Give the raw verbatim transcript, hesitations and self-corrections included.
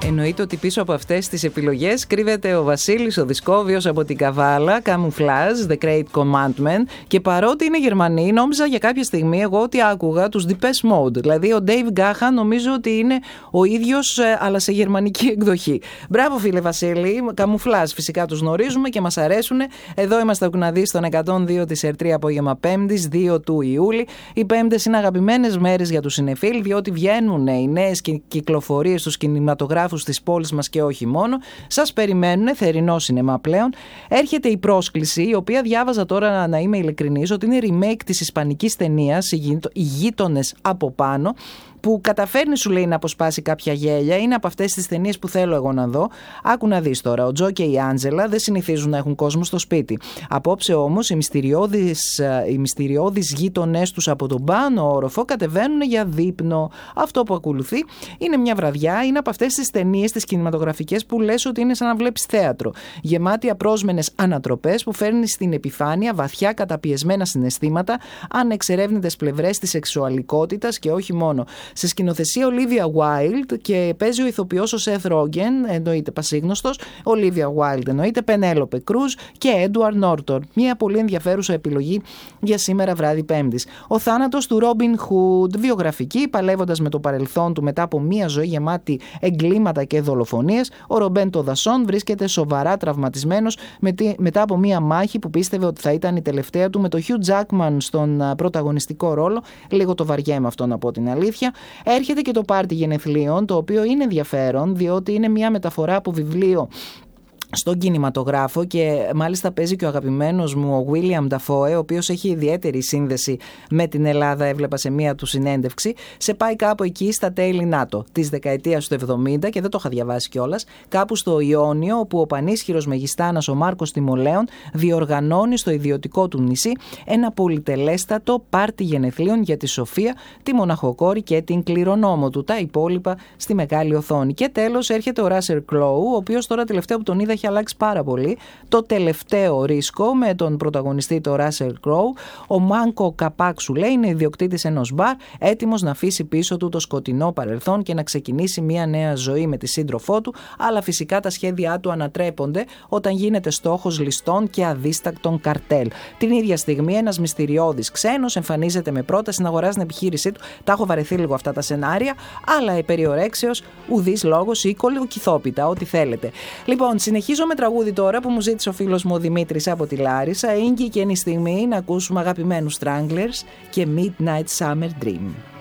Εννοείται ότι πίσω από αυτές τις επιλογές κρύβεται ο Βασίλης ο Δισκόβιος από την Καβάλα, Camouflage, The Great Commandment, και παρότι είναι Γερμανοί, νόμιζα για κάποια στιγμή εγώ ότι άκουγα τους Depeche Mode. Δηλαδή ο Dave Gahan νομίζω ότι είναι ο ίδιος, αλλά σε γερμανική εκδοχή. Μπράβο φίλε Βασίλη, Camouflage φυσικά τους γνωρίζουμε και μας αρέσουν. Εδώ είμαστε ο Κουναδί στον εκατόν δύο της ΕΡΤ τρία απόγευμα Πέμπτης, δύο του Ιούλη. Οι Πέμπτες είναι αγαπημένες μέρες για τους συνεφίλ, διότι βγαίνουν οι νέες κυκλοφορίες στους κινηματογράφους της πόλης μας και όχι μόνο. Σας περιμένουν, θερινό σινεμά πλέον. Έρχεται η πρόσκληση, η οποία διάβαζα τώρα, να είμαι ειλικρινής, ότι είναι remake της ισπανικής ταινίας «Οι γείτονες από πάνω», που καταφέρνει, σου λέει, να αποσπάσει κάποια γέλια. Είναι από αυτές τις ταινίες που θέλω εγώ να δω. Άκου να δεις τώρα. Ο Τζο και η Άντζελα δεν συνηθίζουν να έχουν κόσμο στο σπίτι. Απόψε όμως οι μυστηριώδεις, οι μυστηριώδεις γείτονές τους από τον πάνω όροφο κατεβαίνουν για δείπνο. Αυτό που ακολουθεί είναι μια βραδιά. Είναι από αυτές τις ταινίες, τις κινηματογραφικές, που λες ότι είναι σαν να βλέπεις θέατρο. Γεμάτη απρόσμενες ανατροπές που φέρνει στην επιφάνεια βαθιά καταπιεσμένα συναισθήματα, ανεξερεύνητες πλευρές της σεξουαλικότητας και όχι μόνο. Σε σκηνοθεσία Olivia Wilde και παίζει ο ηθοποιός ο Seth Rogen, εννοείται πασίγνωστος, Olivia Wilde εννοείται, Penelope Cruz και Edward Norton. Μια πολύ ενδιαφέρουσα επιλογή για σήμερα βράδυ Πέμπτης. Ο θάνατος του Robin Hood, βιογραφική, παλεύοντας με το παρελθόν του μετά από μια ζωή γεμάτη εγκλήματα και δολοφονίες. Ο Ρομπέντο Δασόν βρίσκεται σοβαρά τραυματισμένος μετά από μια μάχη που πίστευε ότι θα ήταν η τελευταία του, με το Hugh Jackman στον πρωταγωνιστικό ρόλο. Λίγο το βαριέμαι αυτό, να πω την αλήθεια. Έρχεται και το πάρτι γενεθλίων, το οποίο είναι ενδιαφέρον, διότι είναι μια μεταφορά από βιβλίο στον κινηματογράφο και μάλιστα παίζει και ο αγαπημένος μου ο William Dafoe, ο οποίος έχει ιδιαίτερη σύνδεση με την Ελλάδα, έβλεπα σε μία του συνέντευξη. Σε πάει κάπου εκεί στα τέλη ΝΑΤΟ της δεκαετίας του εβδομήντα και δεν το είχα διαβάσει κιόλας, κάπου στο Ιόνιο, όπου ο πανίσχυρος μεγιστάνας ο Μάρκος Τιμολέων διοργανώνει στο ιδιωτικό του νησί ένα πολυτελέστατο πάρτι γενεθλίων για τη Σοφία, τη μοναχοκόρη και την κληρονόμο του. Τα υπόλοιπα στη μεγάλη οθόνη. Και τέλος έρχεται ο Russell Crowe, ο οποίος τώρα τελευταίο που τον είδα έχει αλλάξει πάρα πολύ. Το τελευταίο ρίσκο με τον πρωταγωνιστή το Russell Crowe. Ο Μάνκο Καπάξου, λέει, είναι ιδιοκτήτης ενός μπαρ, έτοιμος να αφήσει πίσω του το σκοτεινό παρελθόν και να ξεκινήσει μια νέα ζωή με τη σύντροφό του, αλλά φυσικά τα σχέδιά του ανατρέπονται όταν γίνεται στόχος ληστών και αδίστακτων καρτέλ. Την ίδια στιγμή ένας μυστηριώδης ξένος εμφανίζεται με πρόταση να αγοράσει την επιχείρησή του. Τα έχω βαρεθεί λίγο αυτά τα σενάρια, αλλά περιορέξεως ουδής λόγος ή κολοκυθόπιτα, ό,τι θέλετε. Λοιπόν, συνεχίζω με τραγούδι τώρα που μου ζήτησε ο φίλος μου ο Δημήτρης από τη Λάρισα. Είναι και η στιγμή να ακούσουμε αγαπημένους Stranglers και Midnight Summer Dream.